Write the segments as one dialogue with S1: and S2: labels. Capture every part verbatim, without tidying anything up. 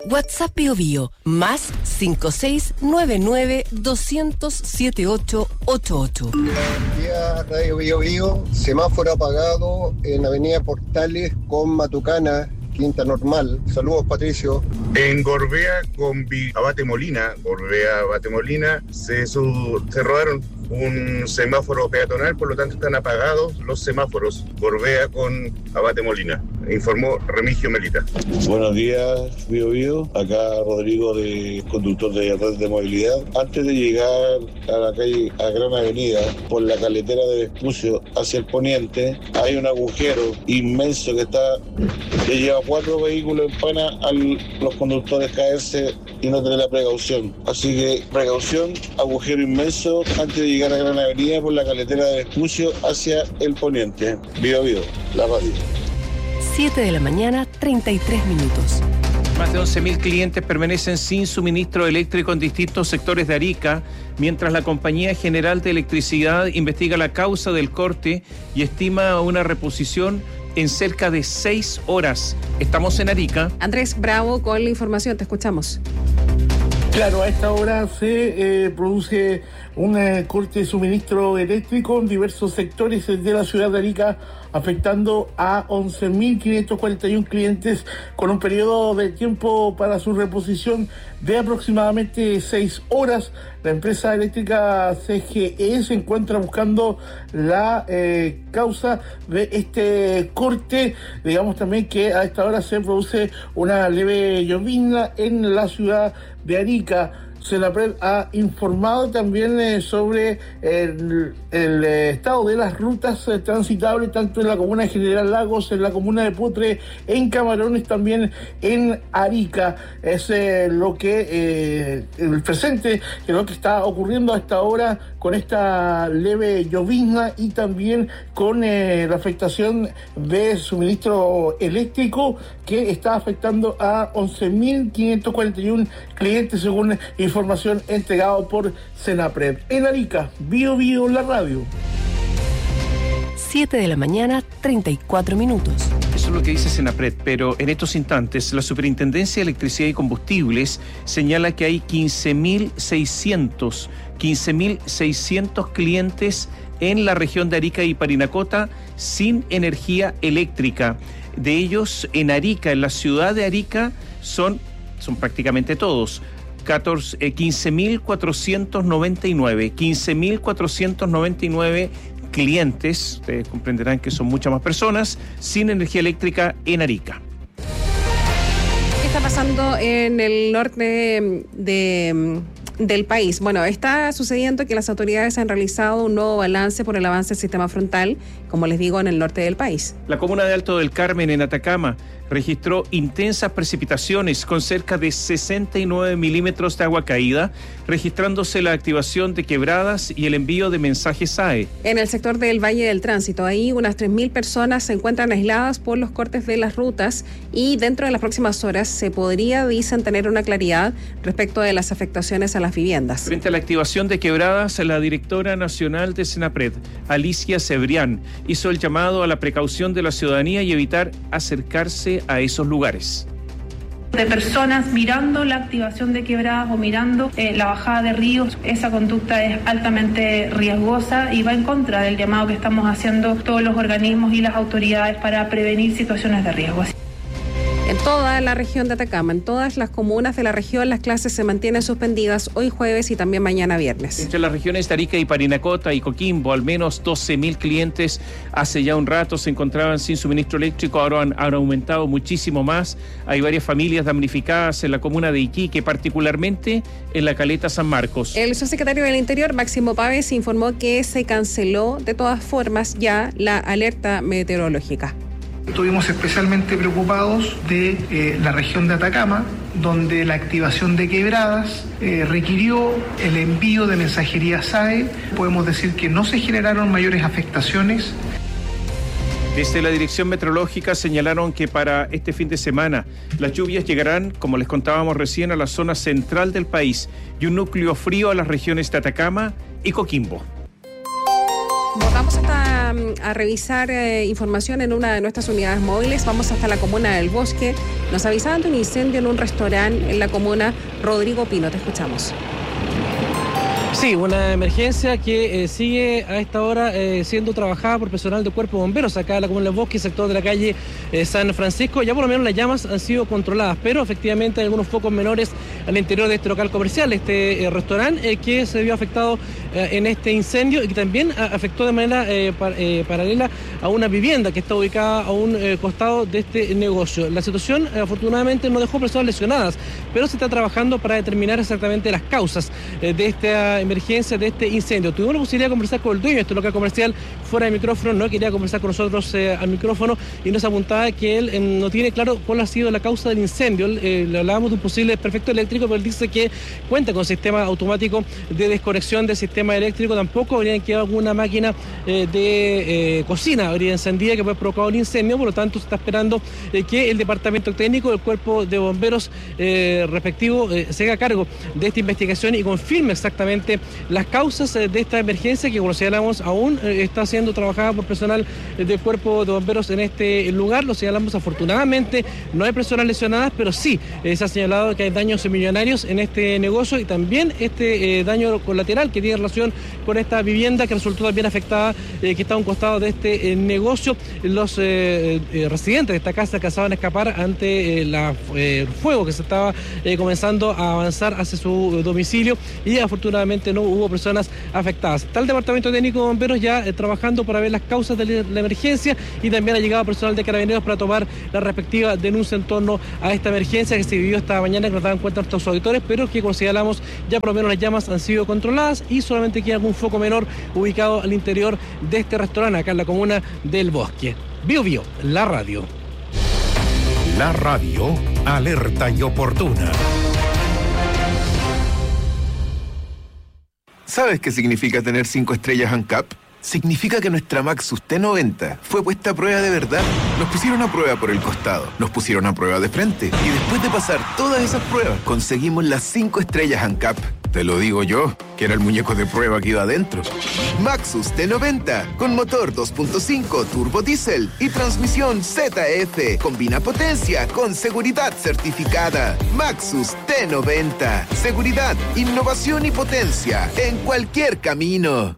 S1: WhatsApp Bio Bio, más cinco seis nueve nueve dos cero cero siete ocho ocho ocho.
S2: Buenos días, Radio Bio Bio. Semáforo apagado en Avenida Portales con Matucana, Quinta Normal. Saludos, Patricio.
S3: En Gorbea con Abate Molina, Gorbea Abate Molina, se, su, se robaron un semáforo peatonal, por lo tanto están apagados los semáforos. Gorbea con Abate Molina, informó Remigio Melita.
S4: Buenos días, Bio Bio. Acá Rodrigo, de conductor de red de movilidad. Antes de llegar a la calle, a Gran Avenida, por la carretera de Vespucio hacia el poniente, hay un agujero inmenso que está, que lleva cuatro vehículos en pana a los conductores caerse y no tener la precaución. Así que precaución, agujero inmenso antes de llegar a Gran Avenida por la carretera de Vespucio hacia el poniente. Bio Bio, la radio.
S1: siete de la mañana, treinta y tres minutos.
S5: Más de once mil clientes permanecen sin suministro eléctrico en distintos sectores de Arica, mientras la Compañía General de Electricidad investiga la causa del corte y estima una reposición en cerca de seis horas. Estamos en Arica.
S6: Andrés Bravo con la información, te escuchamos.
S7: Claro, a esta hora se eh, produce un eh, corte de suministro eléctrico en diversos sectores de la ciudad de Arica, afectando a once mil quinientos cuarenta y uno clientes con un periodo de tiempo para su reposición de aproximadamente seis horas. La empresa eléctrica C G E se encuentra buscando la eh, causa de este corte. Digamos también que a esta hora se produce una leve llovizna en la ciudad de Arica. Senapred ha informado también eh, sobre el, el eh, estado de las rutas eh, transitables, tanto en la comuna de General Lagos, en la comuna de Putre, en Camarones, también en Arica. Es eh, lo que eh, el presente, que es lo que está ocurriendo a esta hora con esta leve llovizna y también con eh, la afectación de suministro eléctrico que está afectando a once mil quinientos cuarenta y uno clientes, según información entregada por Senapred. En Arica, Bio Bio, la radio.
S1: siete de la mañana, treinta y cuatro minutos.
S5: Eso es lo que dice Senapred, pero en estos instantes la Superintendencia de Electricidad y Combustibles señala que hay quince mil seiscientos clientes en la región de Arica y Parinacota sin energía eléctrica. De ellos, en Arica, en la ciudad de Arica, son, son prácticamente todos. quince mil cuatrocientos noventa y nueve clientes, ustedes comprenderán que son muchas más personas, sin energía eléctrica en Arica.
S6: ¿Qué está pasando en el norte de, del país? Bueno, está sucediendo que las autoridades han realizado un nuevo balance por el avance del sistema frontal, como les digo, en el norte del país.
S5: La comuna de Alto del Carmen, en Atacama, registró intensas precipitaciones con cerca de sesenta y nueve milímetros de agua caída, registrándose la activación de quebradas y el envío de mensajes A E.
S6: En el sector del Valle del Tránsito, ahí unas tres mil personas se encuentran aisladas por los cortes de las rutas y dentro de las próximas horas se podría, dicen, tener una claridad respecto de las afectaciones a las viviendas.
S5: Frente a la activación de quebradas, la directora nacional de Senapred, Alicia Cebrián, hizo el llamado a la precaución de la ciudadanía y evitar acercarse a esos lugares.
S8: De personas mirando la activación de quebradas o mirando eh, la bajada de ríos, esa conducta es altamente riesgosa y va en contra del llamado que estamos haciendo todos los organismos y las autoridades para prevenir situaciones de riesgo.
S6: En toda la región de Atacama, en todas las comunas de la región, las clases se mantienen suspendidas hoy jueves y también mañana viernes.
S5: Entre las regiones de Arica y Parinacota y Coquimbo, al menos doce mil clientes hace ya un rato se encontraban sin suministro eléctrico, ahora han, han aumentado muchísimo más. Hay varias familias damnificadas en la comuna de Iquique, particularmente en la Caleta San Marcos.
S6: El subsecretario del Interior, Máximo Pávez, informó que se canceló de todas formas ya la alerta meteorológica.
S9: Estuvimos especialmente preocupados de eh, la región de Atacama, donde la activación de quebradas eh, requirió el envío de mensajerías A E. Podemos decir que no se generaron mayores afectaciones.
S5: Desde la Dirección Meteorológica señalaron que para este fin de semana las lluvias llegarán, como les contábamos recién, a la zona central del país y un núcleo frío a las regiones de Atacama y Coquimbo.
S6: Vamos hasta a, a revisar eh, información en una de nuestras unidades móviles. Vamos hasta la comuna del Bosque. Nos avisaban de un incendio en un restaurante en la comuna Rodrigo Pino. Te escuchamos.
S10: Sí, una emergencia que eh, sigue a esta hora eh, siendo trabajada por personal del Cuerpo de Bomberos acá en la comuna del Bosque, sector de la calle eh, San Francisco. Ya por lo menos las llamas han sido controladas, pero efectivamente hay algunos focos menores al interior de este local comercial, este eh, restaurante eh, que se vio afectado eh, en este incendio y que también afectó de manera eh, par, eh, paralela a una vivienda que está ubicada a un eh, costado de este negocio. La situación eh, afortunadamente no dejó personas lesionadas, pero se está trabajando para determinar exactamente las causas eh, de esta emergencia, de este incendio. Tuvimos la posibilidad de conversar con el dueño de este local comercial fuera de micrófono, no quería conversar con nosotros eh, al micrófono y nos apuntaba que él eh, no tiene claro cuál ha sido la causa del incendio. Él, eh, le hablábamos de un posible desperfecto eléctrico, pero él dice que cuenta con sistema automático de desconexión del sistema eléctrico. Tampoco habría quedado alguna máquina eh, de eh, cocina habría encendida que puede provocar un incendio, por lo tanto se está esperando eh, que el departamento técnico del Cuerpo de Bomberos eh, respectivo eh, se haga cargo de esta investigación y confirme exactamente las causas de esta emergencia que, como señalamos, aún está siendo trabajada por personal del Cuerpo de Bomberos en este lugar. Lo señalamos, afortunadamente no hay personas lesionadas, pero sí eh, se ha señalado que hay daños millonarios en este negocio y también este eh, daño colateral que tiene relación con esta vivienda que resultó también afectada, eh, que está a un costado de este eh, negocio. Los eh, eh, residentes de esta casa alcanzaban a escapar ante el eh, eh, fuego que se estaba eh, comenzando a avanzar hacia su domicilio y afortunadamente no hubo personas afectadas. Está el Departamento Técnico de Bomberos ya eh, trabajando para ver las causas de la emergencia y también ha llegado personal de Carabineros para tomar la respectiva denuncia en torno a esta emergencia que se vivió esta mañana, que nos daban cuenta nuestros auditores, pero que consideramos ya por lo menos las llamas han sido controladas y solamente queda algún foco menor ubicado al interior de este restaurante acá en la comuna del Bosque. Bio Bio, la radio.
S11: La radio, alerta y oportuna.
S12: ¿Sabes qué significa tener cinco estrellas ANCAP? Significa que nuestra Maxus T noventa fue puesta a prueba de verdad. Nos pusieron a prueba por el costado, nos pusieron a prueba de frente y después de pasar todas esas pruebas conseguimos las cinco estrellas ANCAP. Te lo digo yo, que era el muñeco de prueba que iba adentro. Maxus T noventa, con motor dos punto cinco turbo diésel y transmisión Z F. Combina potencia con seguridad certificada. Maxus T noventa. Seguridad, innovación y potencia en cualquier camino.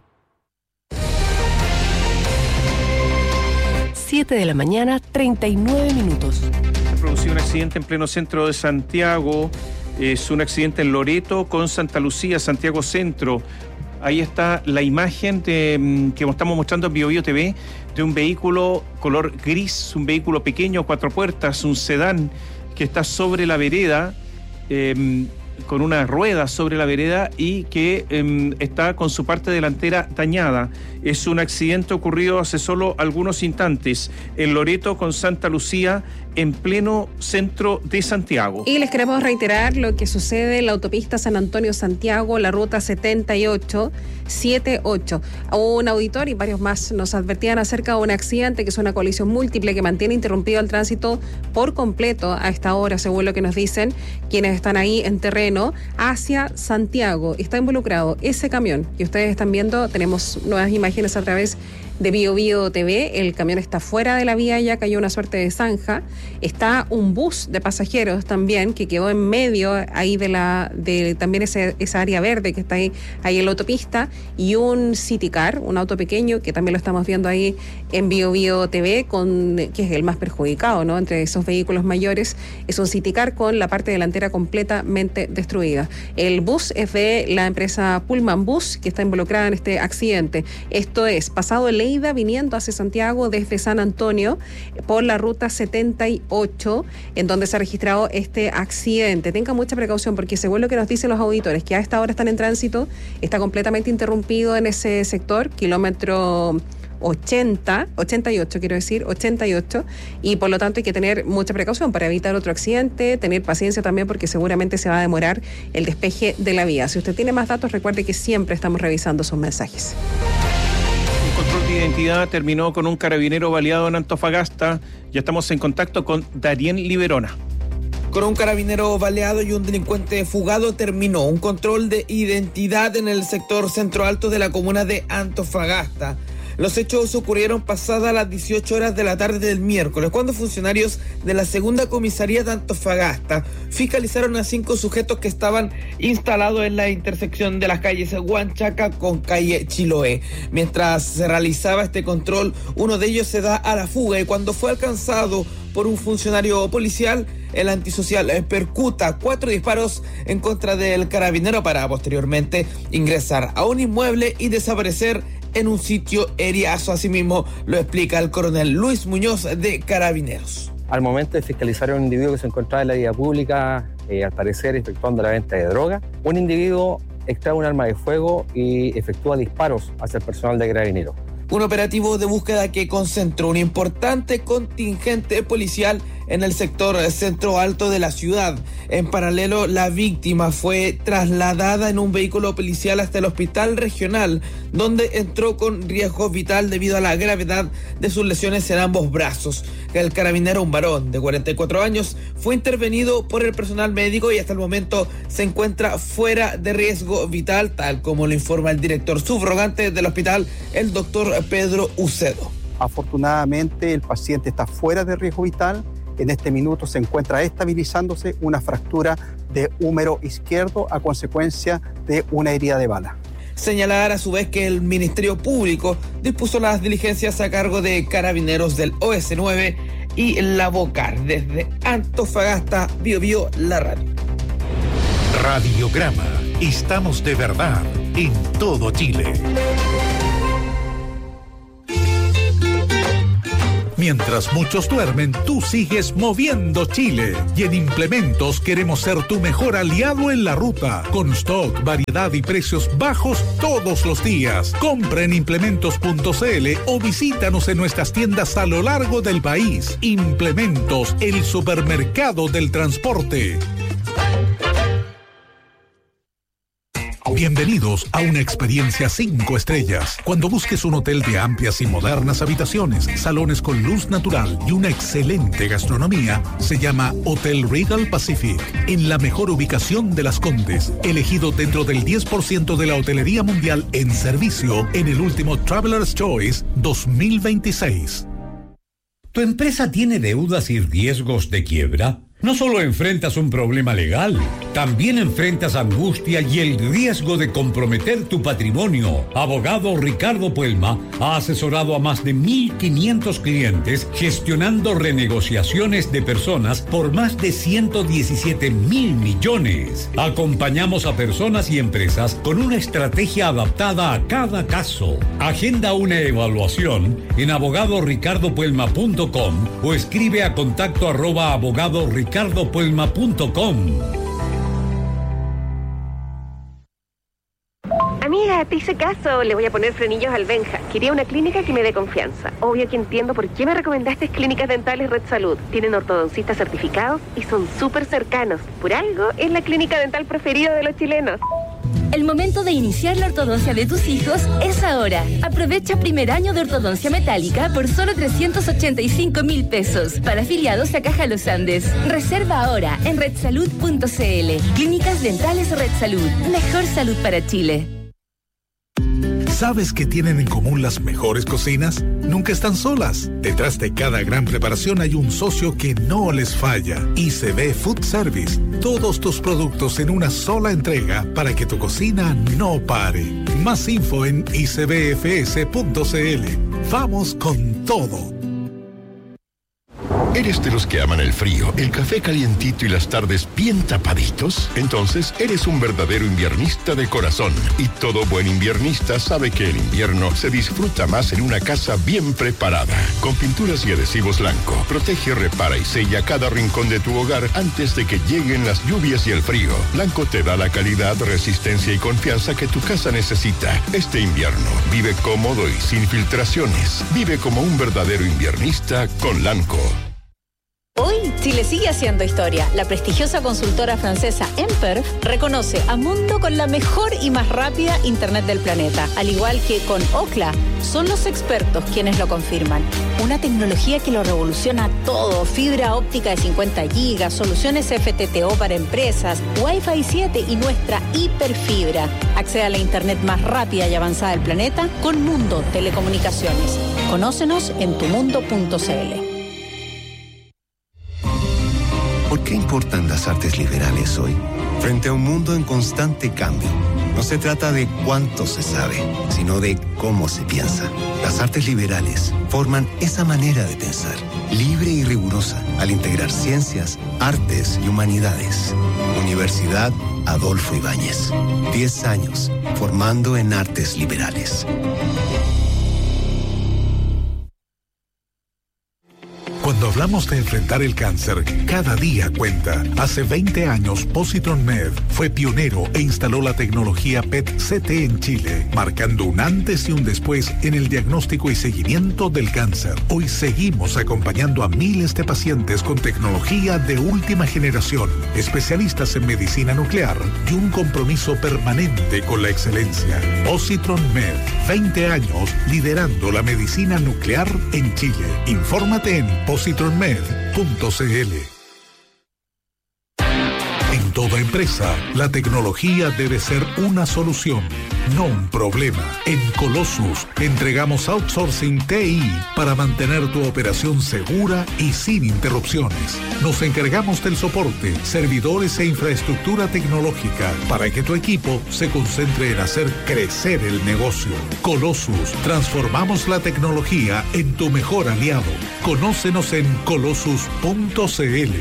S1: siete de la mañana, treinta y nueve minutos.
S5: Se produjo un accidente en pleno centro de Santiago. Es un accidente en Loreto con Santa Lucía, Santiago Centro. Ahí está la imagen de, que estamos mostrando en Bio Bio T V de un vehículo color gris, un vehículo pequeño, cuatro puertas, un sedán que está sobre la vereda, eh, con una rueda sobre la vereda y que eh, está con su parte delantera dañada. Es un accidente ocurrido hace solo algunos instantes en Loreto con Santa Lucía, en pleno centro de Santiago.
S6: Y les queremos reiterar lo que sucede en la autopista San Antonio-Santiago, la ruta setenta y ocho setenta y ocho. Un auditor y varios más nos advertían acerca de un accidente que es una colisión múltiple que mantiene interrumpido el tránsito por completo a esta hora, según lo que nos dicen quienes están ahí en terreno, hacia Santiago. Está involucrado ese camión que ustedes están viendo. Tenemos nuevas imágenes a través de Bio Bio T V. El camión está fuera de la vía, ya cayó una suerte de zanja. Está un bus de pasajeros también que quedó en medio ahí de la de también ese, esa área verde que está ahí, ahí en la autopista, y un City Car, un auto pequeño que también lo estamos viendo ahí en Bio Bio T V, con, que es el más perjudicado, ¿no? Entre esos vehículos mayores es un City Car con la parte delantera completamente destruida. El bus es de la empresa Pullman Bus, que está involucrada en este accidente. Esto es pasado el Leida, viniendo hacia Santiago desde San Antonio por la ruta setenta y ocho, en donde se ha registrado este accidente. Tengan mucha precaución porque, según lo que nos dicen los auditores, que a esta hora están en tránsito, está completamente interrumpido en ese sector, kilómetro ochenta, ochenta y ocho quiero decir, ochenta y ocho, y por lo tanto hay que tener mucha precaución para evitar otro accidente, tener paciencia también porque seguramente se va a demorar el despeje de la vía. Si usted tiene más datos, recuerde que siempre estamos revisando sus mensajes.
S5: El control de identidad terminó con un carabinero baleado en Antofagasta. Ya estamos en contacto con Darien Liberona.
S13: Con un carabinero baleado y un delincuente fugado terminó un control de identidad en el sector centro alto de la comuna de Antofagasta. Los hechos ocurrieron pasadas las dieciocho horas de la tarde del miércoles, cuando funcionarios de la segunda comisaría de Antofagasta fiscalizaron a cinco sujetos que estaban instalados en la intersección de las calles Huanchaca con calle Chiloé. Mientras se realizaba este control, uno de ellos se da a la fuga y cuando fue alcanzado por un funcionario policial, el antisocial percuta cuatro disparos en contra del carabinero para posteriormente ingresar a un inmueble y desaparecer en un sitio eriazo. Asimismo lo explica el coronel Luis Muñoz de Carabineros.
S14: Al momento de fiscalizar a un individuo que se encontraba en la vía pública, eh, al parecer efectuando la venta de droga, un individuo extrae un arma de fuego y efectúa disparos hacia el personal de Carabineros.
S13: Un operativo de búsqueda que concentró un importante contingente policial en el sector centro alto de la ciudad. En paralelo, la víctima fue trasladada en un vehículo policial hasta el hospital regional, donde entró con riesgo vital debido a la gravedad de sus lesiones en ambos brazos. El carabinero, un varón de cuarenta y cuatro años, fue intervenido por el personal médico y hasta el momento se encuentra fuera de riesgo vital, tal como lo informa el director subrogante del hospital, el doctor Pedro Ucedo.
S15: Afortunadamente, el paciente está fuera de riesgo vital. En este minuto se encuentra estabilizándose una fractura de húmero izquierdo a consecuencia de una herida de bala.
S13: Señalar a su vez que el Ministerio Público dispuso las diligencias a cargo de Carabineros del O S nueve y la Bocar. Desde Antofagasta, Bio Bio, la radio.
S11: Radiograma. Estamos de verdad en todo Chile. Mientras muchos duermen, tú sigues moviendo Chile. Y en Implementos queremos ser tu mejor aliado en la ruta. Con stock, variedad y precios bajos todos los días. Compra en implementos punto c l o visítanos en nuestras tiendas a lo largo del país. Implementos, el supermercado del transporte. Bienvenidos a una experiencia cinco estrellas. Cuando busques un hotel de amplias y modernas habitaciones, salones con luz natural y una excelente gastronomía, se llama Hotel Regal Pacific, en la mejor ubicación de Las Condes, elegido dentro del diez por ciento de la hotelería mundial en servicio en el último Traveler's Choice dos mil veintiséis.
S16: ¿Tu empresa tiene deudas y riesgos de quiebra? No solo enfrentas un problema legal, también enfrentas angustia y el riesgo de comprometer tu patrimonio. Abogado Ricardo Puelma ha asesorado a más de mil quinientos clientes gestionando renegociaciones de personas por más de ciento diecisiete mil millones. Acompañamos a personas y empresas con una estrategia adaptada a cada caso. Agenda una evaluación en abogado ricardo puelma punto com o escribe a contacto arroba abogado ricardo puelma punto com.
S17: Amiga, te hice caso, le voy a poner frenillos al Benja. Quería una clínica que me dé confianza. Obvio que entiendo por qué me recomendaste Clínicas Dentales Red Salud. Tienen ortodoncistas certificados y son súper cercanos. Por algo, es la clínica dental preferida de los chilenos.
S18: El momento de iniciar la ortodoncia de tus hijos es ahora. Aprovecha primer año de ortodoncia metálica por solo trescientos ochenta y cinco mil pesos. Para afiliados a Caja Los Andes. Reserva ahora en red salud punto c l. Clínicas Dentales Red Salud. Mejor salud para Chile.
S11: ¿Sabes qué tienen en común las mejores cocinas? Nunca están solas. Detrás de cada gran preparación hay un socio que no les falla. I C B Food Service. Todos tus productos en una sola entrega para que tu cocina no pare. Más info en i c b f s punto c l. Vamos con todo.
S19: ¿Eres de los que aman el frío, el café calientito y las tardes bien tapaditos? Entonces, eres un verdadero inviernista de corazón. Y todo buen inviernista sabe que el invierno se disfruta más en una casa bien preparada. Con pinturas y adhesivos Lanco, protege, repara y sella cada rincón de tu hogar antes de que lleguen las lluvias y el frío. Lanco te da la calidad, resistencia y confianza que tu casa necesita. Este invierno, vive cómodo y sin filtraciones. Vive como un verdadero inviernista con Lanco.
S20: Hoy, Chile sigue haciendo historia. La prestigiosa consultora francesa Emperf reconoce a Mundo con la mejor y más rápida Internet del planeta. Al igual que con Ookla, son los expertos quienes lo confirman. Una tecnología que lo revoluciona todo. Fibra óptica de cincuenta gigas, soluciones F T T O para empresas, Wi-Fi siete y nuestra hiperfibra. Accede a la Internet más rápida y avanzada del planeta con Mundo Telecomunicaciones. Conócenos en tu mundo punto c l.
S21: ¿Por qué importan las artes liberales hoy? Frente a un mundo en constante cambio, no se trata de cuánto se sabe, sino de cómo se piensa. Las artes liberales forman esa manera de pensar, libre y rigurosa, al integrar ciencias, artes y humanidades. Universidad Adolfo Ibáñez. Diez años formando en artes liberales.
S11: Cuando hablamos de enfrentar el cáncer, cada día cuenta. Hace veinte años, Positron Med fue pionero e instaló la tecnología P E T C T en Chile, marcando un antes y un después en el diagnóstico y seguimiento del cáncer. Hoy seguimos acompañando a miles de pacientes con tecnología de última generación, especialistas en medicina nuclear y un compromiso permanente con la excelencia. Positron Med, veinte años liderando la medicina nuclear en Chile. Infórmate en positron med punto c l. En toda empresa, la tecnología debe ser una solución, no un problema. En Colossus entregamos outsourcing T I para mantener tu operación segura y sin interrupciones. Nos encargamos del soporte, servidores e infraestructura tecnológica para que tu equipo se concentre en hacer crecer el negocio. Colossus, transformamos la tecnología en tu mejor aliado. Conócenos en colossus punto c l.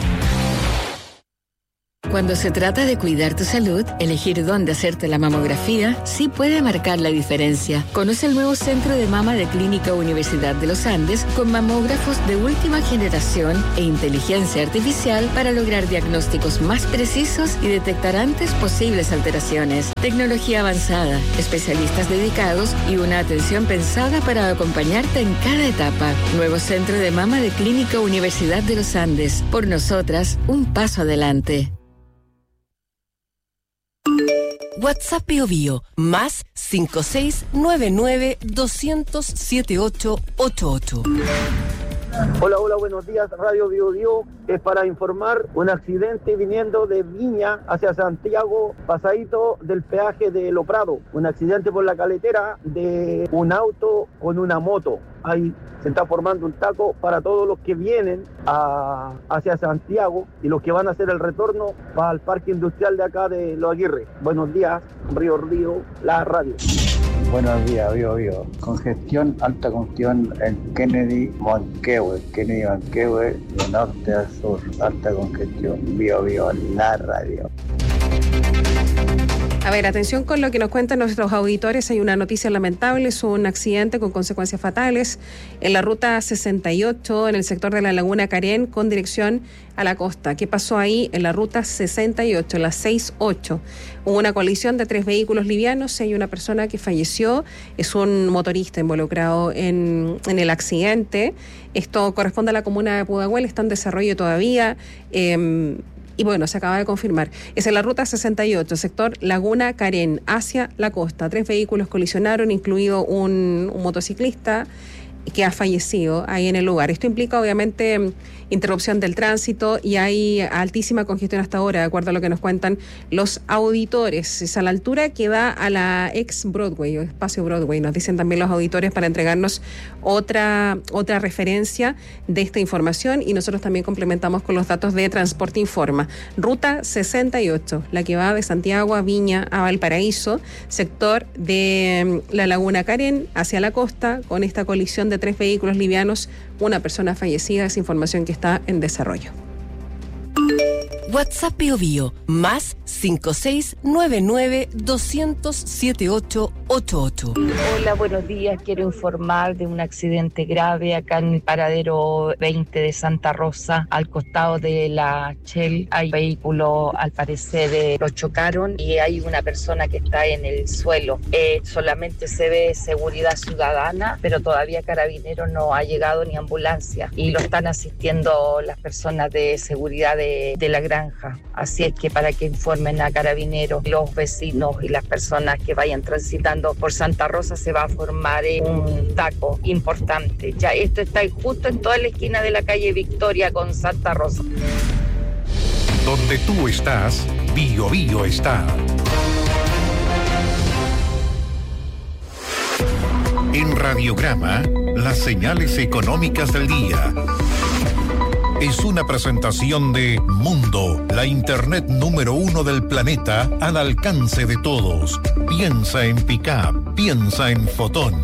S22: Cuando se trata de cuidar tu salud, elegir dónde hacerte la mamografía sí puede marcar la diferencia. Conoce el nuevo Centro de Mama de Clínica Universidad de los Andes con mamógrafos de última generación e inteligencia artificial para lograr diagnósticos más precisos y detectar antes posibles alteraciones. Tecnología avanzada, especialistas dedicados y una atención pensada para acompañarte en cada etapa. Nuevo Centro de Mama de Clínica Universidad de los Andes. Por nosotras, un paso adelante.
S1: WhatsApp Bio Bio, más cinco seis nueve nueve dos cero cero siete ocho ocho ocho.
S23: Hola, hola, buenos días, Radio Bio Bio. Es para informar un accidente viniendo de Viña hacia Santiago, pasadito del peaje de Lo Prado. Un accidente por la carretera de un auto con una moto. Ahí se está formando un taco para todos los que vienen a, hacia Santiago y los que van a hacer el retorno para el parque industrial de acá de Los Aguirre. Buenos días, Río Río, la radio.
S24: Buenos días, Bio Bio. Congestión, alta congestión en Kennedy, Manquehue, Kennedy, Manquehue, de norte a sur, alta congestión, Bio Bio, la radio.
S6: A ver, atención con lo que nos cuentan nuestros auditores. Hay una noticia lamentable, es un accidente con consecuencias fatales en la ruta sesenta y ocho, en el sector de la Laguna Carén, con dirección a la costa. ¿Qué pasó ahí en la ruta sesenta y ocho, la sesenta y ocho? Hubo una colisión de tres vehículos livianos y hay una persona que falleció. Es un motorista involucrado en, en el accidente. Esto corresponde a la comuna de Pudahuel, está en desarrollo todavía. Eh, Y bueno, se acaba de confirmar. Es en la ruta sesenta y ocho, sector Laguna Carén, hacia la costa. Tres vehículos colisionaron, incluido un, un motociclista que ha fallecido ahí en el lugar. Esto implica, obviamente, interrupción del tránsito y hay altísima congestión hasta ahora, de acuerdo a lo que nos cuentan los auditores. Es a la altura que da a la ex Broadway o espacio Broadway, nos dicen también los auditores, para entregarnos otra, otra referencia de esta información, y nosotros también complementamos con los datos de Transporte Informa. Ruta sesenta y ocho, la que va de Santiago a Viña a Valparaíso, sector de la Laguna Carén hacia la costa, con esta colisión de tres vehículos livianos, una persona fallecida. Es información que está en desarrollo.
S1: WhatsApp Bio Bio, más cinco seis nueve nueve dos cero cero siete ocho ocho ocho.
S2: Hola, buenos días. Quiero informar de un accidente grave acá en el paradero veinte de Santa Rosa, al costado de la Shell. Hay vehículos, al parecer, eh, lo chocaron y hay una persona que está en el suelo. Eh, solamente se ve seguridad ciudadana, pero todavía Carabineros no ha llegado ni ambulancia y lo están asistiendo las personas de seguridad de, de la granja. Así es que para que informen a Carabineros, los vecinos y las personas que vayan transitando por Santa Rosa, se va a formar eh, un taco importante. Ya esto está justo en toda la esquina de la calle Victoria con Santa Rosa.
S11: Donde tú estás, Bio Bio está.
S3: En Radiograma, las señales económicas del día. Es una presentación de Mundo, la internet número uno del planeta al alcance de todos. Piensa en Pickup, piensa en Fotón.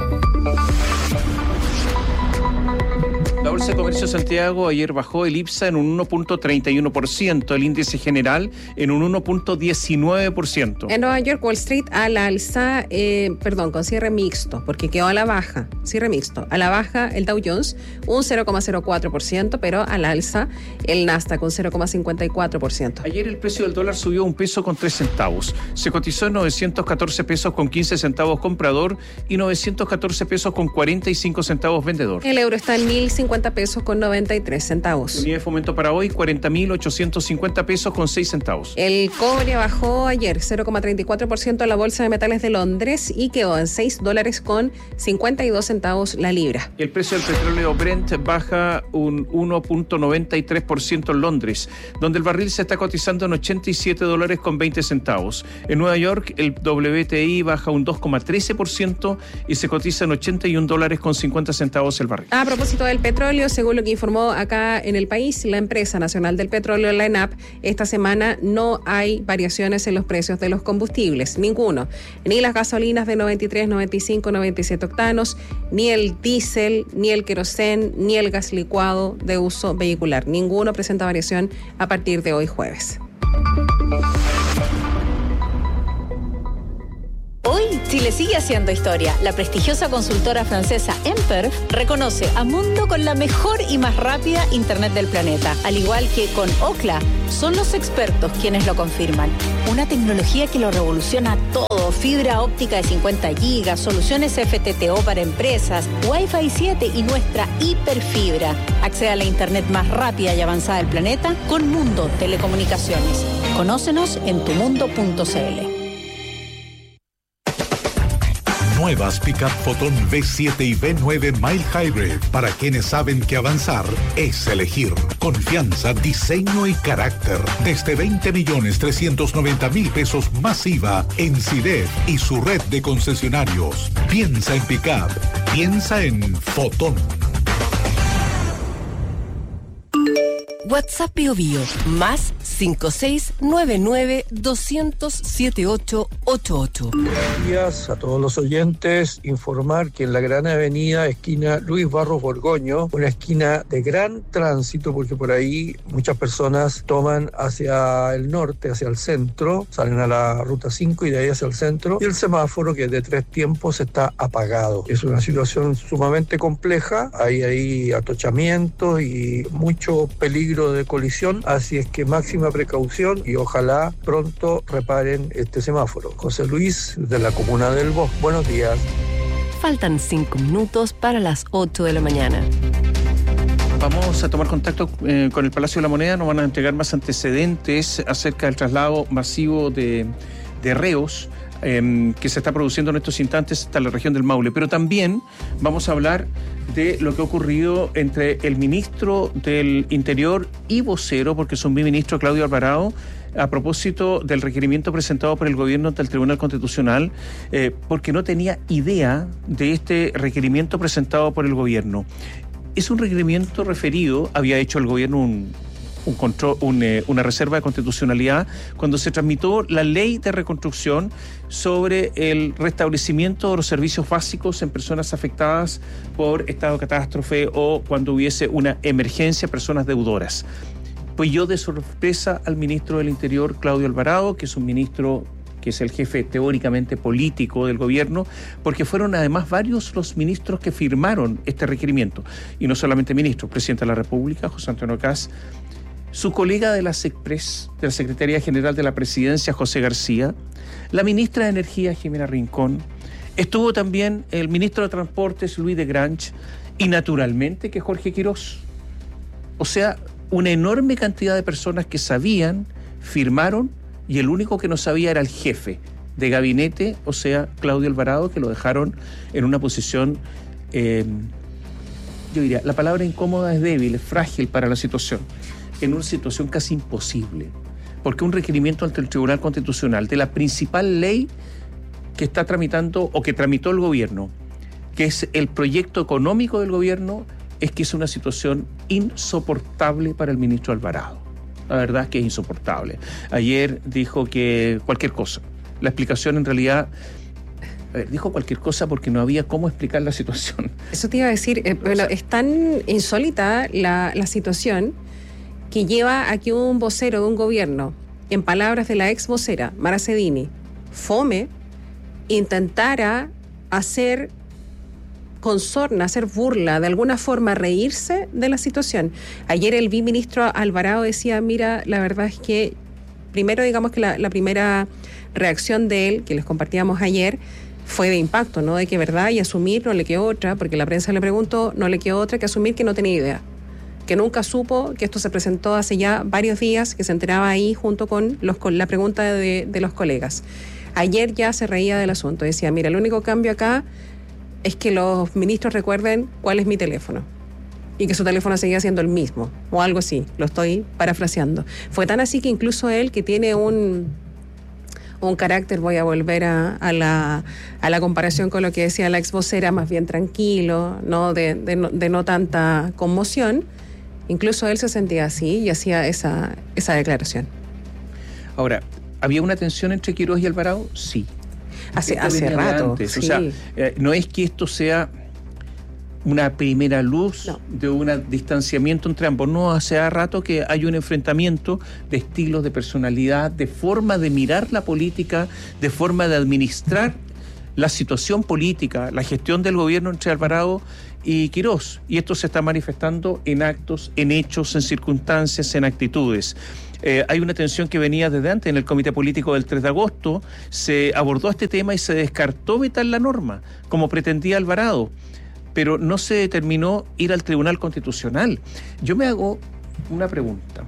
S5: La Bolsa de Comercio de Santiago ayer bajó el IPSA en un uno punto treinta y uno por ciento, el índice general en un uno punto diecinueve por ciento.
S6: En Nueva York, Wall Street a la alza, eh, perdón, con cierre mixto, porque quedó a la baja, cierre mixto. A la baja el Dow Jones un cero coma cero cuatro por ciento, pero a la alza el Nasdaq un cero coma cincuenta y cuatro por ciento.
S5: Ayer el precio del dólar subió un peso con tres centavos. Se cotizó en novecientos catorce pesos con quince centavos comprador y novecientos catorce pesos con cuarenta y cinco centavos vendedor.
S6: El euro está en mil cincuenta pesos con noventa y tres centavos.
S5: Unidad de fomento para hoy, cuarenta mil ochocientos cincuenta pesos con seis centavos.
S6: El cobre bajó ayer cero coma treinta y cuatro por ciento a la Bolsa de Metales de Londres y quedó en seis dólares con cincuenta y dos centavos la libra.
S5: El precio del petróleo Brent baja un uno punto noventa y tres por ciento en Londres, donde el barril se está cotizando en ochenta y siete dólares con veinte centavos. En Nueva York, el W T I baja un dos coma trece por ciento y se cotiza en ochenta y un dólares con cincuenta centavos el barril.
S6: A propósito del petróleo, según lo que informó acá en el país la empresa nacional del petróleo, la ENAP, esta semana no hay variaciones en los precios de los combustibles, ninguno, ni las gasolinas de noventa y tres, noventa y cinco, noventa y siete octanos, ni el diésel, ni el querosén, ni el gas licuado de uso vehicular. Ninguno presenta variación a partir de hoy jueves.
S20: Hoy, Chile sigue haciendo historia. La prestigiosa consultora francesa Emperf reconoce a Mundo con la mejor y más rápida Internet del planeta. Al igual que con Ookla, son los expertos quienes lo confirman. Una tecnología que lo revoluciona todo. Fibra óptica de cincuenta gigas, soluciones F T T O para empresas, Wi-Fi siete y nuestra hiperfibra. Accede a la Internet más rápida y avanzada del planeta con Mundo Telecomunicaciones. Conócenos en tu mundo punto c l.
S11: Nuevas Pickup Fotón V siete y V nueve Mild Hybrid, para quienes saben que avanzar es elegir. Confianza, diseño y carácter. Desde veinte millones trescientos noventa mil pesos más I V A en Sidef y su red de concesionarios. Piensa en Pickup, piensa en Fotón.
S1: WhatsApp Bio Bio, más cinco seis nueve nueve dos cero cero siete ocho ocho ocho.
S4: Buenos días a todos los oyentes. Informar que en la Gran Avenida, esquina Luis Barros Borgoño, una esquina de gran tránsito, porque por ahí muchas personas toman hacia el norte, hacia el centro, salen a la ruta cinco y de ahí hacia el centro, y el semáforo, que es de tres tiempos, está apagado. Es una situación sumamente compleja, hay ahí atochamientos y mucho peligro de colisión, así es que máxima precaución y ojalá pronto reparen este semáforo. José Luis, de la comuna del Bosque. Buenos días.
S1: Faltan cinco minutos para las ocho de la mañana.
S5: Vamos a tomar contacto eh, con el Palacio de la Moneda. Nos van a entregar más antecedentes acerca del traslado masivo de, de reos eh, que se está produciendo en estos instantes hasta la región del Maule. Pero también vamos a hablar de lo que ha ocurrido entre el ministro del Interior y vocero, porque es un biministro, Claudio Alvarado, a propósito del requerimiento presentado por el gobierno ante el Tribunal Constitucional, eh, porque no tenía idea de este requerimiento presentado por el gobierno. Es un requerimiento referido, había hecho el gobierno un, un control, un, eh, una reserva de constitucionalidad cuando se tramitó la ley de reconstrucción sobre el restablecimiento de los servicios básicos en personas afectadas por estado de catástrofe o cuando hubiese una emergencia, personas deudoras. Pues yo de sorpresa al ministro del Interior, Claudio Alvarado, que es un ministro que es el jefe teóricamente político del gobierno, porque fueron además varios los ministros que firmaron este requerimiento. Y no solamente ministros, presidente de la República, José Antonio Kast, su colega de la SECPRES, de la Secretaría General de la Presidencia, José García, la ministra de Energía, Jimena Rincón, estuvo también el ministro de Transportes, Luis de Grange, y naturalmente que Jorge Quirós. O sea, una enorme cantidad de personas que sabían, firmaron, y el único que no sabía era el jefe de gabinete, o sea, Claudio Alvarado, que lo dejaron en una posición, eh, yo diría, la palabra incómoda es débil, es frágil para la situación, en una situación casi imposible, porque un requerimiento ante el Tribunal Constitucional de la principal ley que está tramitando o que tramitó el gobierno, que es el proyecto económico del gobierno, es que es una situación insoportable para el ministro Alvarado. La verdad es que es insoportable. Ayer dijo que cualquier cosa. La explicación en realidad, a ver, dijo cualquier cosa porque no había cómo explicar la situación.
S6: Eso te iba a decir, eh, bueno, es tan insólita la, la situación que lleva a que un vocero de un gobierno, en palabras de la ex vocera, Mara Cedini, Fome, intentara hacer con sorna, hacer burla, de alguna forma reírse de la situación. Ayer el viceministro Alvarado decía, mira, la verdad es que, primero digamos que la, la primera reacción de él, que les compartíamos ayer, fue de impacto, ¿no? De que verdad, y asumir, no le quedó otra, porque la prensa le preguntó, no le quedó otra que asumir que no tenía idea, que nunca supo, que esto se presentó hace ya varios días, que se enteraba ahí junto con, los, con la pregunta de, de los colegas. Ayer ya se reía del asunto, decía, mira, el único cambio acá es que los ministros recuerden cuál es mi teléfono y que su teléfono seguía siendo el mismo, o algo así, lo estoy parafraseando. Fue tan así que incluso él, que tiene un, un carácter, voy a volver a, a, la, a la comparación con lo que decía la ex vocera, más bien tranquilo, ¿no? De, de, no, de no tanta conmoción, incluso él se sentía así y hacía esa, esa declaración.
S5: Ahora, ¿había una tensión entre Quirós y Alvarado? Sí.
S6: Hace, hace rato.
S5: Sí.
S6: O
S5: sea, eh, no es que esto sea una primera luz no. de un distanciamiento entre ambos. No, hace rato que hay un enfrentamiento de estilos, de personalidad, de forma de mirar la política, de forma de administrar la situación política, la gestión del gobierno entre Alvarado y Quirós. Y esto se está manifestando en actos, en hechos, en circunstancias, en actitudes. Eh, hay una tensión que venía desde antes. En el Comité Político del tres de agosto se abordó este tema y se descartó vetar la norma, como pretendía Alvarado, pero no se determinó ir al Tribunal Constitucional. Yo me hago una pregunta.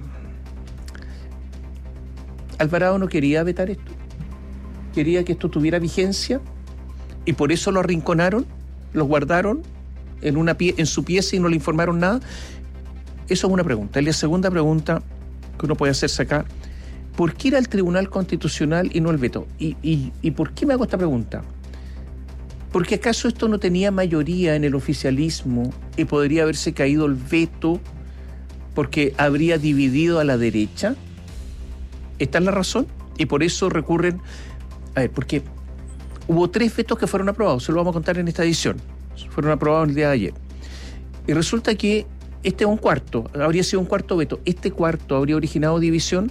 S5: ¿Alvarado no quería vetar esto? ¿Quería que esto tuviera vigencia? ¿Y por eso lo arrinconaron? ¿Lo guardaron en, una pie- en su pieza y no le informaron nada? Eso es una pregunta. Y la segunda pregunta que uno puede hacerse acá, ¿por qué ir al Tribunal Constitucional y no el veto? ¿Y, y, y por qué me hago esta pregunta? ¿Porque acaso esto no tenía mayoría en el oficialismo y podría haberse caído el veto porque habría dividido a la derecha? ¿Esta es la razón? Y por eso recurren... A ver, porque hubo tres vetos que fueron aprobados, se lo vamos a contar en esta edición. Fueron aprobados el día de ayer. Y resulta que este es un cuarto, habría sido un cuarto veto. ¿Este cuarto habría originado división?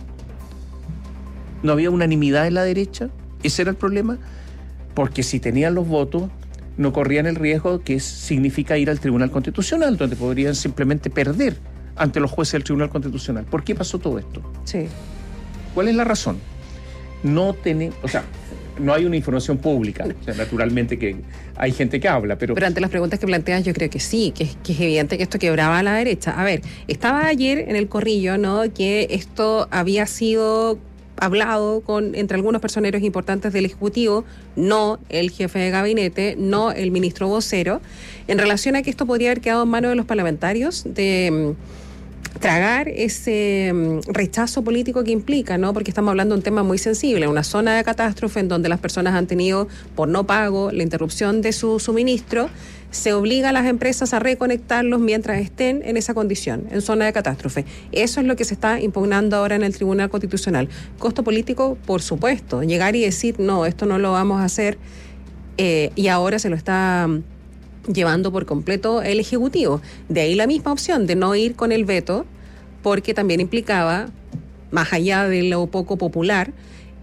S5: ¿No había unanimidad en la derecha? ¿Ese era el problema? Porque si tenían los votos, no corrían el riesgo que significa ir al Tribunal Constitucional, donde podrían simplemente perder ante los jueces del Tribunal Constitucional. ¿Por qué pasó todo esto?
S6: Sí.
S5: ¿Cuál es la razón? No tenemos, o sea, no hay una información pública. O sea, naturalmente que hay gente que habla, pero...
S6: Pero ante las preguntas que planteas, yo creo que sí, que, que es evidente que esto quebraba a la derecha. A ver, estaba ayer en el corrillo, ¿no?, que esto había sido hablado con entre algunos personeros importantes del Ejecutivo, no el jefe de gabinete, no el ministro vocero, en relación a que esto podría haber quedado en manos de los parlamentarios, de tragar ese rechazo político que implica, ¿no? Porque estamos hablando de un tema muy sensible, una zona de catástrofe en donde las personas han tenido, por no pago, la interrupción de su suministro. Se obliga a las empresas a reconectarlos mientras estén en esa condición, en zona de catástrofe. Eso es lo que se está impugnando ahora en el Tribunal Constitucional. Costo político, por supuesto. Llegar y decir, no, esto no lo vamos a hacer, eh, y ahora se lo está llevando por completo el Ejecutivo. De ahí la misma opción de no ir con el veto, porque también implicaba, más allá de lo poco popular,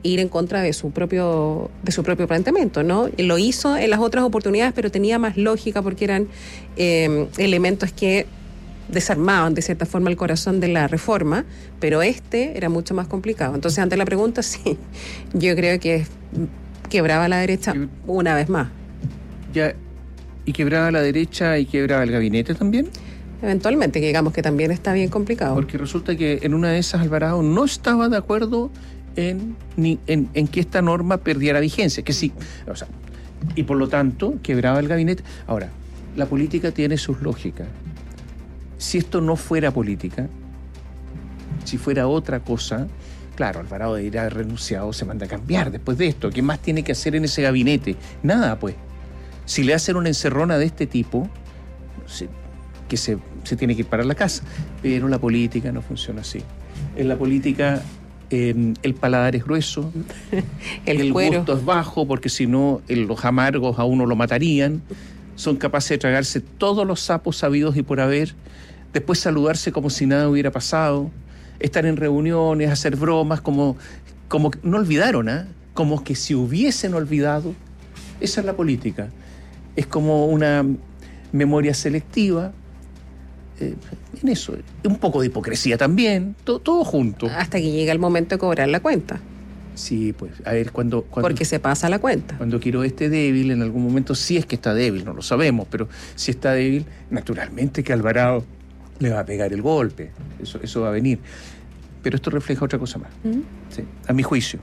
S6: ir en contra de su propio de su propio planteamiento, ¿no? Lo hizo en las otras oportunidades, pero tenía más lógica porque eran eh, elementos que desarmaban de cierta forma el corazón de la reforma, pero este era mucho más complicado. Entonces, ante la pregunta, sí, yo creo que quebraba a la derecha una vez más.
S5: Ya, ¿y quebraba a la derecha y quebraba el gabinete también?
S6: Eventualmente, que digamos que también está bien complicado.
S5: Porque resulta que en una de esas Alvarado no estaba de acuerdo en, ni, en, en que esta norma perdiera vigencia, que sí, o sea, y por lo tanto quebraba el gabinete. Ahora, la política tiene sus lógicas. Si esto no fuera política, si fuera otra cosa, claro, Alvarado debería haber renunciado, se manda a cambiar después de esto. ¿Qué más tiene que hacer en ese gabinete? Nada, pues. Si le hacen una encerrona de este tipo, se, que se, se tiene que ir para la casa. Pero la política no funciona así. En la política eh, el paladar es grueso, el, el gusto es bajo, porque si no los amargos a uno lo matarían. Son capaces de tragarse todos los sapos sabidos y por haber, después saludarse como si nada hubiera pasado, estar en reuniones, hacer bromas, como, como no olvidaron, ¿eh? Como que si hubiesen olvidado. Esa es la política. Es como una memoria selectiva, eh, en eso, un poco de hipocresía también, todo, todo junto.
S6: Hasta que llega el momento de cobrar la cuenta.
S5: Sí, pues, a ver, cuando, cuando...
S6: Porque se pasa la cuenta.
S5: Cuando quiero esté débil, en algún momento, si es que está débil, no lo sabemos, pero si está débil, naturalmente que Alvarado le va a pegar el golpe. Eso, eso va a venir. Pero esto refleja otra cosa más. ¿Mm? Sí, a mi juicio.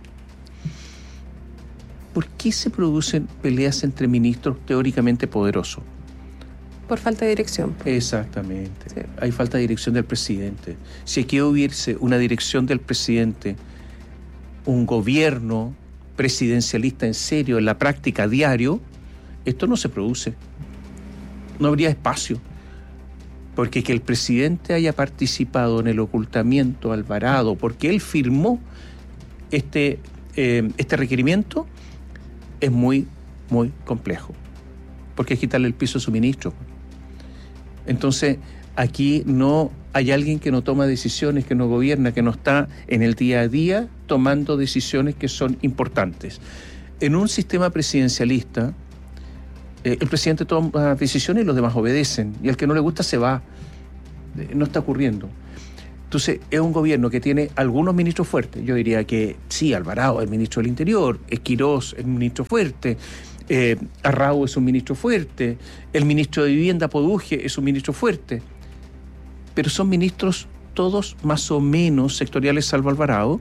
S5: ¿Por qué se producen peleas entre ministros teóricamente poderosos?
S6: Por falta de dirección.
S5: Exactamente. Sí. Hay falta de dirección del presidente. Si aquí hubiese una dirección del presidente, un gobierno presidencialista en serio, en la práctica diario, esto no se produce. No habría espacio. Porque que el presidente haya participado en el ocultamiento Alvarado, porque él firmó este, eh, este requerimiento, es muy, muy complejo. Porque es quitarle el piso a su ministro. Entonces, aquí no hay alguien que no toma decisiones, que no gobierna, que no está en el día a día tomando decisiones que son importantes. En un sistema presidencialista, eh, el presidente toma decisiones y los demás obedecen, y al que no le gusta se va. Eh, no está ocurriendo. Entonces, es un gobierno que tiene algunos ministros fuertes. Yo diría que sí, Alvarado es ministro del Interior, Esquirós es ministro fuerte, eh, Arrau es un ministro fuerte, el ministro de Vivienda, Poduje, es un ministro fuerte. Pero son ministros todos más o menos sectoriales, salvo Alvarado,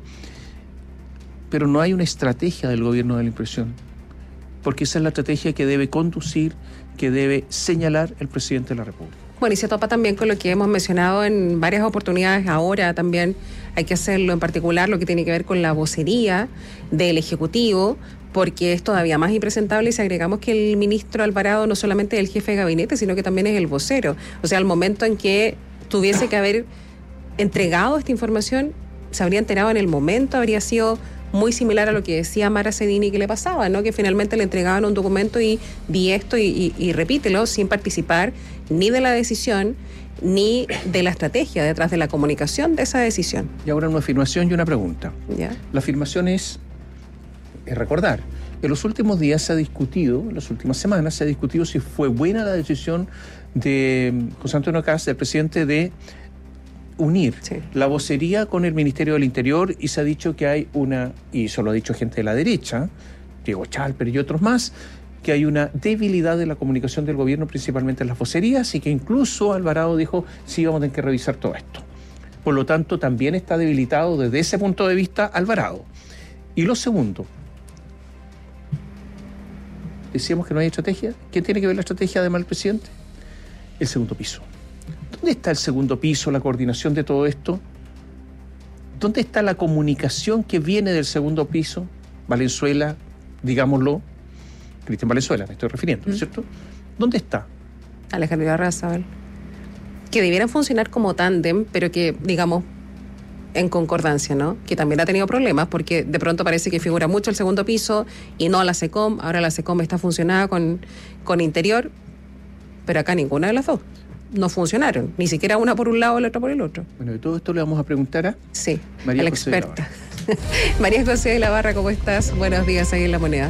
S5: pero no hay una estrategia del gobierno de la impresión, porque esa es la estrategia que debe conducir, que debe señalar el presidente de la República.
S6: Bueno, y se topa también con lo que hemos mencionado en varias oportunidades. Ahora también hay que hacerlo, en particular lo que tiene que ver con la vocería del Ejecutivo, porque es todavía más impresentable si agregamos que el ministro Alvarado no solamente es el jefe de gabinete, sino que también es el vocero. O sea, al momento en que tuviese que haber entregado esta información, se habría enterado en el momento, habría sido muy similar a lo que decía Mara Cedini que le pasaba, ¿no? Que finalmente le entregaban un documento y di esto y, y, y repítelo, sin participar ni de la decisión ni de la estrategia detrás de la comunicación de esa decisión.
S5: Y ahora una afirmación y una pregunta.
S6: ¿Ya?
S5: La afirmación es, es recordar, en los últimos días se ha discutido, en las últimas semanas se ha discutido si fue buena la decisión de José Antonio Kast, del presidente, de unir sí. la vocería con el Ministerio del Interior, y se ha dicho que hay una, y eso lo ha dicho gente de la derecha, Diego Chalper y otros más, que hay una debilidad de la comunicación del gobierno, principalmente en las vocerías, y que incluso Alvarado dijo, sí, vamos a tener que revisar todo esto. Por lo tanto, también está debilitado desde ese punto de vista Alvarado. Y lo segundo, decíamos que no hay estrategia. ¿Quién tiene que ver la estrategia además del presidente? El segundo piso. ¿Dónde está el segundo piso, la coordinación de todo esto? ¿Dónde está la comunicación que viene del segundo piso? Valenzuela, digámoslo, Cristian Valenzuela, me estoy refiriendo, ¿no es cierto? ¿Dónde está?
S6: Alejandro Ibarra-Zabal. Que debieran funcionar como tándem, pero que, digamos, en concordancia, ¿no? Que también ha tenido problemas, porque de pronto parece que figura mucho el segundo piso y no la SECOM. Ahora la SECOM está funcionada con, con Interior, pero acá ninguna de las dos no funcionaron, ni siquiera una por un lado y la otra por el otro.
S5: Bueno, de todo esto le vamos a preguntar a
S6: sí,
S5: María
S6: a la
S5: José
S6: experta.
S5: Grabar.
S6: María José de la Barra, ¿cómo estás? Buenos días ahí en La Moneda.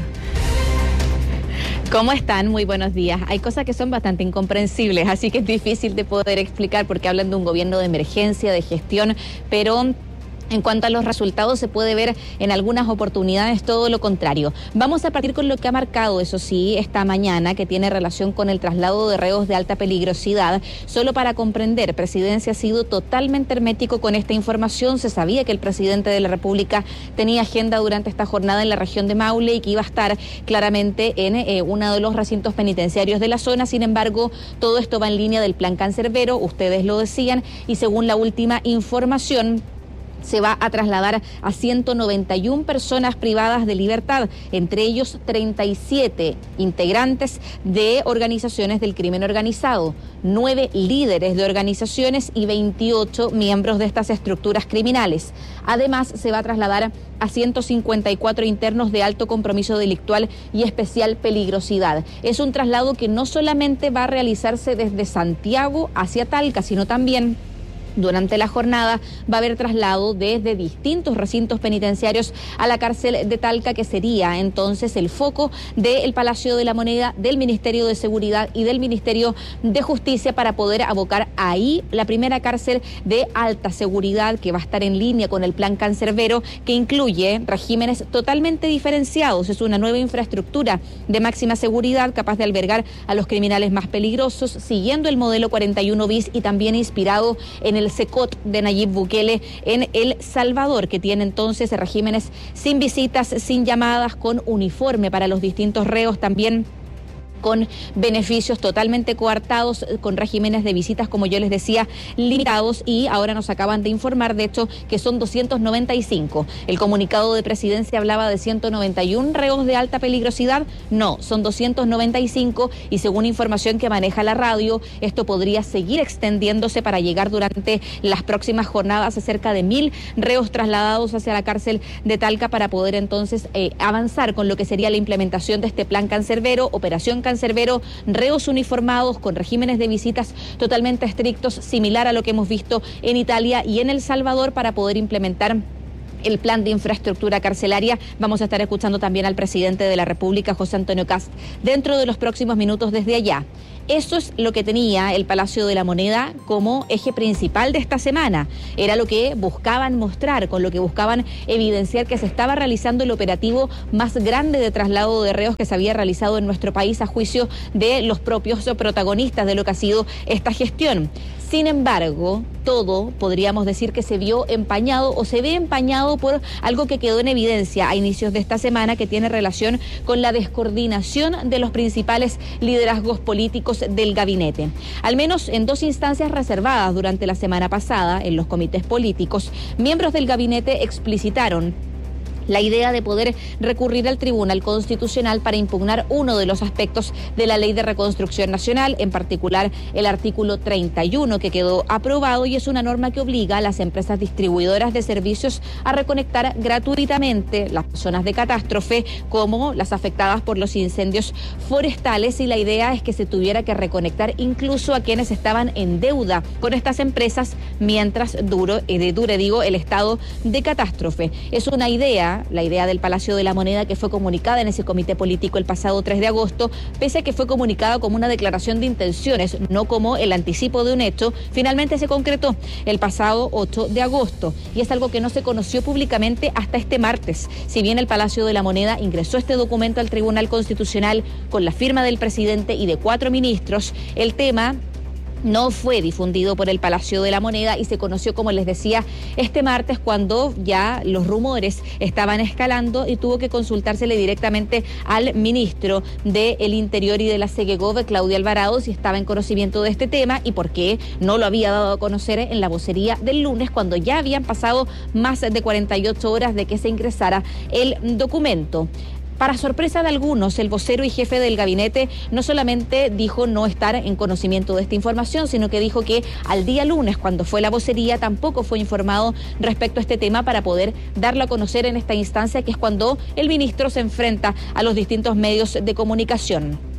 S7: ¿Cómo están? Muy buenos días. Hay cosas que son bastante incomprensibles, así que es difícil de poder explicar porque hablan de un gobierno de emergencia, de gestión, pero en cuanto a los resultados se puede ver en algunas oportunidades todo lo contrario. Vamos a partir con lo que ha marcado, eso sí, esta mañana, que tiene relación con el traslado de reos de alta peligrosidad. Solo para comprender, Presidencia ha sido totalmente hermético con esta información. Se sabía que el presidente de la República tenía agenda durante esta jornada en la región de Maule y que iba a estar claramente en eh, uno de los recintos penitenciarios de la zona. Sin embargo, todo esto va en línea del plan Cancerbero, ustedes lo decían, y según la última información, se va a trasladar a ciento noventa y una personas privadas de libertad, entre ellos treinta y siete integrantes de organizaciones del crimen organizado, nueve líderes de organizaciones y veintiocho miembros de estas estructuras criminales. Además, se va a trasladar a ciento cincuenta y cuatro internos de alto compromiso delictual y especial peligrosidad. Es un traslado que no solamente va a realizarse desde Santiago hacia Talca, sino también durante la jornada va a haber traslado desde distintos recintos penitenciarios a la cárcel de Talca, que sería entonces el foco del Palacio de la Moneda, del Ministerio de Seguridad y del Ministerio de Justicia, para poder abocar ahí la primera cárcel de alta seguridad que va a estar en línea con el plan Cancerbero, que incluye regímenes totalmente diferenciados. Es una nueva infraestructura de máxima seguridad capaz de albergar a los criminales más peligrosos, siguiendo el modelo cuarenta y uno bis y también inspirado en el el SECOT de Nayib Bukele en El Salvador, que tiene entonces regímenes sin visitas, sin llamadas, con uniforme para los distintos reos, también con beneficios totalmente coartados, con regímenes de visitas, como yo les decía, limitados, y ahora nos acaban de informar, de hecho, que son doscientos noventa y cinco. El comunicado de Presidencia hablaba de ciento noventa y uno reos de alta peligrosidad, no, son doscientos noventa y cinco, y según información que maneja la radio, esto podría seguir extendiéndose para llegar durante las próximas jornadas a cerca de mil reos trasladados hacia la cárcel de Talca, para poder entonces eh, avanzar con lo que sería la implementación de este plan Cancerbero, operación Cancerbero, Cancerbero, reos uniformados con regímenes de visitas totalmente estrictos, similar a lo que hemos visto en Italia y en El Salvador, para poder implementar el plan de infraestructura carcelaria. Vamos a estar escuchando también al presidente de la República, José Antonio Kast, dentro de los próximos minutos desde allá. Eso es lo que tenía el Palacio de la Moneda como eje principal de esta semana. Era lo que buscaban mostrar, con lo que buscaban evidenciar que se estaba realizando el operativo más grande de traslado de reos que se había realizado en nuestro país, a juicio de los propios protagonistas de lo que ha sido esta gestión. Sin embargo, todo podríamos decir que se vio empañado o se ve empañado por algo que quedó en evidencia a inicios de esta semana, que tiene relación con la descoordinación de los principales liderazgos políticos del gabinete. Al menos en dos instancias reservadas durante la semana pasada, en los comités políticos, miembros del gabinete explicitaron la idea de poder recurrir al Tribunal Constitucional para impugnar uno de los aspectos de la Ley de Reconstrucción Nacional, en particular el artículo treinta y uno, que quedó aprobado, y es una norma que obliga a las empresas distribuidoras de servicios a reconectar gratuitamente las zonas de catástrofe, como las afectadas por los incendios forestales, y la idea es que se tuviera que reconectar incluso a quienes estaban en deuda con estas empresas mientras duro, eh, dure digo, el estado de catástrofe. Es una idea la idea del Palacio de la Moneda, que fue comunicada en ese comité político el pasado tres de agosto, pese a que fue comunicada como una declaración de intenciones, no como el anticipo de un hecho. Finalmente se concretó el pasado ocho de agosto, y es algo que no se conoció públicamente hasta este martes. Si bien el Palacio de la Moneda ingresó este documento al Tribunal Constitucional con la firma del presidente y de cuatro ministros, el tema no fue difundido por el Palacio de la Moneda y se conoció, como les decía, este martes, cuando ya los rumores estaban escalando y tuvo que consultársele directamente al ministro del Interior y de la Segegov, Claudia Alvarado, si estaba en conocimiento de este tema y por qué no lo había dado a conocer en la vocería del lunes, cuando ya habían pasado más de cuarenta y ocho horas de que se ingresara el documento. Para sorpresa de algunos, el vocero y jefe del gabinete no solamente dijo no estar en conocimiento de esta información, sino que dijo que al día lunes, cuando fue la vocería, tampoco fue informado respecto a este tema para poder darlo a conocer en esta instancia, que es cuando el ministro se enfrenta a los distintos medios de comunicación.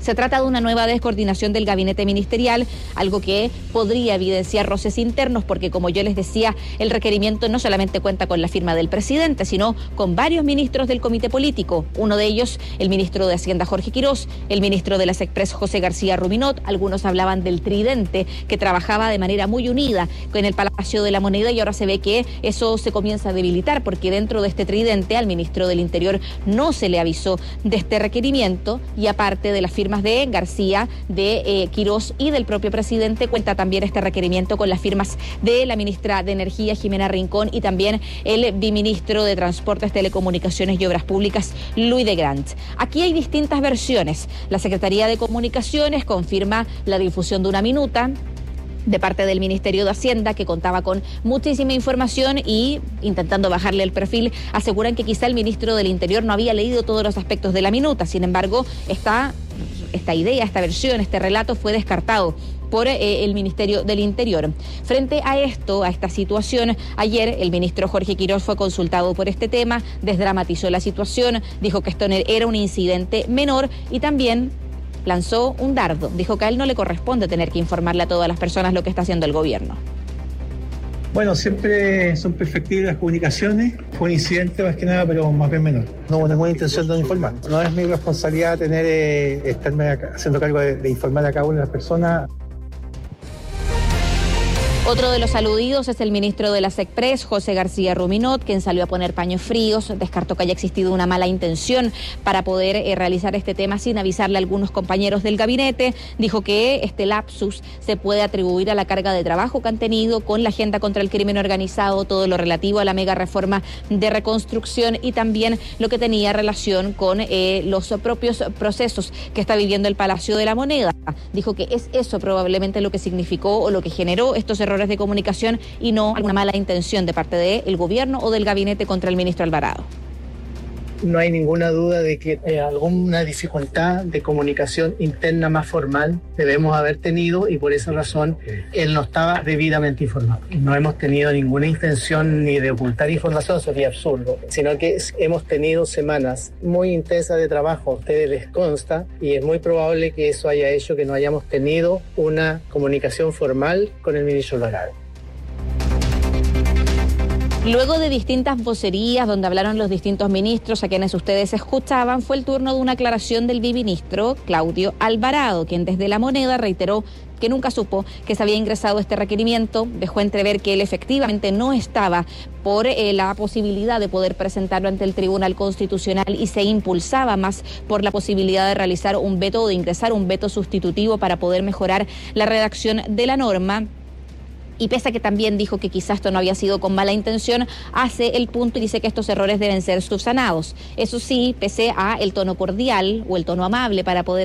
S7: Se trata de una nueva descoordinación del gabinete ministerial, algo que podría evidenciar roces internos, porque como yo les decía, el requerimiento no solamente cuenta con la firma del presidente, sino con varios ministros del comité político. Uno de ellos, el ministro de Hacienda Jorge Quirós, el ministro de las Express José García Ruminot. Algunos hablaban del tridente que trabajaba de manera muy unida en el Palacio de la Moneda, y ahora se ve que eso se comienza a debilitar, porque dentro de este tridente al ministro del Interior no se le avisó de este requerimiento, y aparte de las firmas de García, de eh, Quirós y del propio presidente, cuenta también este requerimiento con las firmas de la ministra de Energía Jimena Rincón y también el viceministro de Transportes, Telecomunicaciones y Obras Públicas Luis de Grant. Aquí hay distintas versiones. La Secretaría de Comunicaciones confirma la difusión de una minuta de parte del Ministerio de Hacienda, que contaba con muchísima información, y intentando bajarle el perfil, aseguran que quizá el ministro del Interior no había leído todos los aspectos de la minuta. Sin embargo, esta, esta idea, esta versión, este relato fue descartado por eh, el Ministerio del Interior. Frente a esto, a esta situación, ayer el ministro Jorge Quirós fue consultado por este tema, desdramatizó la situación, dijo que esto era un incidente menor y también lanzó un dardo. Dijo que a él no le corresponde tener que informarle a todas las personas lo que está haciendo el gobierno.
S8: Bueno, siempre son perfectibles las comunicaciones. Fue un incidente más que nada, pero más bien menor. No hubo ninguna intención de no informar. No es mi responsabilidad tener eh, estarme acá, haciendo cargo de, de informar a cada una de las personas.
S7: Otro de los aludidos es el ministro de las Express, José García Ruminot, quien salió a poner paños fríos, descartó que haya existido una mala intención para poder eh, realizar este tema sin avisarle a algunos compañeros del gabinete. Dijo que este lapsus se puede atribuir a la carga de trabajo que han tenido con la agenda contra el crimen organizado, todo lo relativo a la mega reforma de reconstrucción y también lo que tenía relación con eh, los propios procesos que está viviendo el Palacio de la Moneda. Dijo que es eso probablemente lo que significó o lo que generó estos errores de comunicación y no alguna mala intención de parte del gobierno o del gabinete contra el ministro Alvarado.
S9: No hay ninguna duda de que eh, alguna dificultad de comunicación interna más formal debemos haber tenido, y por esa razón él no estaba debidamente informado. No hemos tenido ninguna intención ni de ocultar información, sería absurdo, sino que hemos tenido semanas muy intensas de trabajo, a ustedes les consta, y es muy probable que eso haya hecho que no hayamos tenido una comunicación formal con el ministro Alvarado.
S7: Luego de distintas vocerías donde hablaron los distintos ministros a quienes ustedes escuchaban, fue el turno de una aclaración del viceministro Claudio Alvarado, quien desde La Moneda reiteró que nunca supo que se había ingresado este requerimiento, dejó entrever que él efectivamente no estaba por eh, la posibilidad de poder presentarlo ante el Tribunal Constitucional y se impulsaba más por la posibilidad de realizar un veto o de ingresar un veto sustitutivo para poder mejorar la redacción de la norma. Y pese a que también dijo que quizás esto no había sido con mala intención, hace el punto y dice que estos errores deben ser subsanados. Eso sí, pese a el tono cordial o el tono amable para poder